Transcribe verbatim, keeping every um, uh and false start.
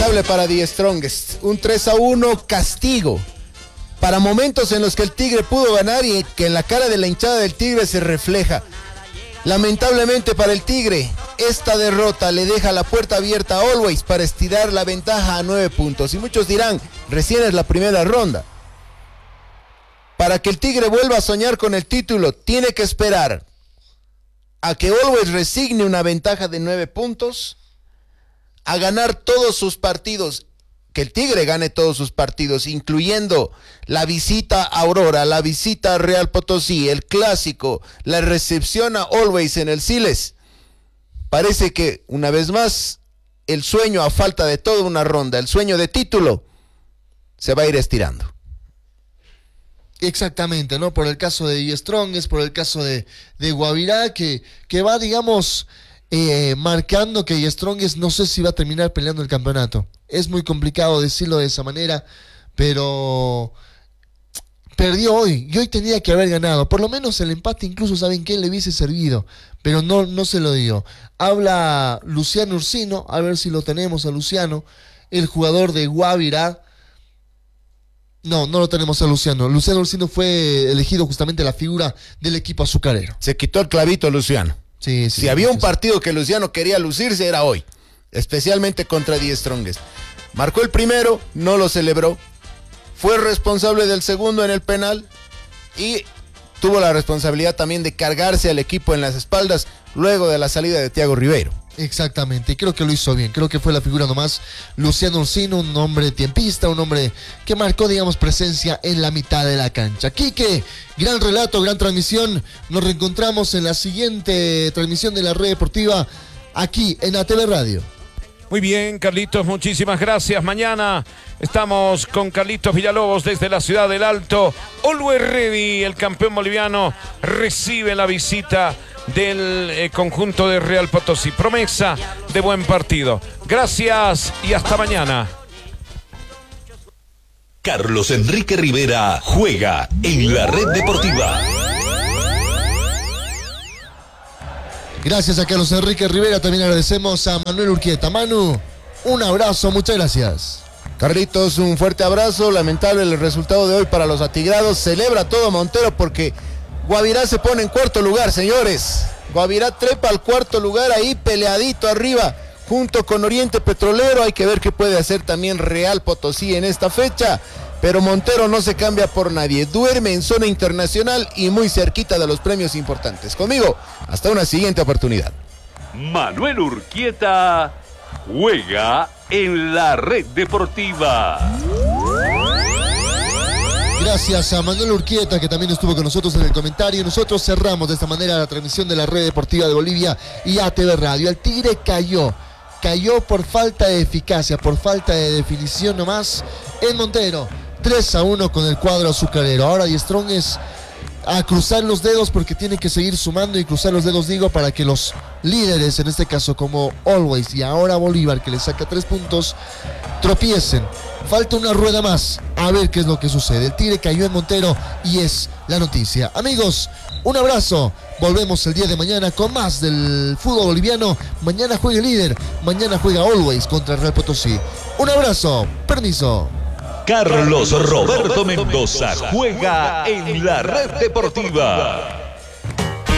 Lamentable para The Strongest. Un tres a uno castigo. Para momentos en los que el Tigre pudo ganar y que en la cara de la hinchada del Tigre se refleja. Lamentablemente para el Tigre, esta derrota le deja la puerta abierta a Always para estirar la ventaja a nueve puntos. Y muchos dirán, recién es la primera ronda. Para que el Tigre vuelva a soñar con el título, tiene que esperar a que Always resigne una ventaja de nueve puntos, a ganar todos sus partidos, que el Tigre gane todos sus partidos, incluyendo la visita a Aurora, la visita a Real Potosí, el clásico, la recepción a Always en el Siles. Parece que, una vez más, el sueño, a falta de toda una ronda, el sueño de título, se va a ir estirando. Exactamente, ¿no? Por el caso de The Strongest, por el caso de, de Guavirá, que, que va, digamos, eh, marcando que The Strongest no sé si va a terminar peleando el campeonato. Es muy complicado decirlo de esa manera, pero perdió hoy, y hoy tendría que haber ganado. Por lo menos el empate, incluso, ¿saben qué? Le hubiese servido, pero no, no se lo dio. Habla Luciano Ursino, a ver si lo tenemos a Luciano, el jugador de Guavirá. No, no lo tenemos a Luciano. Luciano Ursino fue elegido justamente la figura del equipo azucarero. Se quitó el clavito Luciano. Sí, sí, si sí, había sí, un partido que Luciano quería lucirse, era hoy. Especialmente contra The Strongest. Marcó el primero, no lo celebró. Fue responsable del segundo en el penal. Y tuvo la responsabilidad también de cargarse al equipo en las espaldas luego de la salida de Thiago Ribeiro. Exactamente, y creo que lo hizo bien, creo que fue la figura nomás Luciano Ursino, un hombre tiempista, un hombre que marcó, digamos, presencia en la mitad de la cancha. Quique, gran relato, gran transmisión, nos reencontramos en la siguiente transmisión de la Red Deportiva aquí en A T V Radio. Muy bien, Carlitos, muchísimas gracias. Mañana estamos con Carlitos Villalobos desde la ciudad del Alto. Always Ready, el campeón boliviano, recibe la visita del eh, conjunto de Real Potosí. Promesa de buen partido. Gracias y hasta mañana. Carlos Enrique Rivera juega en la Red Deportiva. Gracias a Carlos Enrique Rivera, también agradecemos a Manuel Urquieta. Manu, un abrazo, muchas gracias. Carlitos, un fuerte abrazo. Lamentable el resultado de hoy para los atigrados. Celebra todo Montero porque Guavirá se pone en cuarto lugar, señores. Guavirá trepa al cuarto lugar ahí peleadito arriba junto con Oriente Petrolero. Hay que ver qué puede hacer también Real Potosí en esta fecha. Pero Montero no se cambia por nadie. Duerme en zona internacional y muy cerquita de los premios importantes. Conmigo, hasta una siguiente oportunidad. Manuel Urquieta juega en la Red Deportiva. Gracias a Manuel Urquieta, que también estuvo con nosotros en el comentario. Nosotros cerramos de esta manera la transmisión de la Red Deportiva de Bolivia y A T V Radio. El Tigre cayó, cayó por falta de eficacia, por falta de definición nomás en Montero. tres a uno con el cuadro azucarero. Ahora The Strongest a cruzar los dedos porque tiene que seguir sumando y cruzar los dedos, digo, para que los líderes, en este caso como Always y ahora Bolívar, que le saca tres puntos, tropiecen. Falta una rueda más, a ver qué es lo que sucede. El Tigre cayó en Montero y es la noticia. Amigos, un abrazo. Volvemos el día de mañana con más del fútbol boliviano. Mañana juega el líder, mañana juega Always contra el Real Potosí. Un abrazo, permiso. Carlos Roberto Mendoza juega en la Red Deportiva.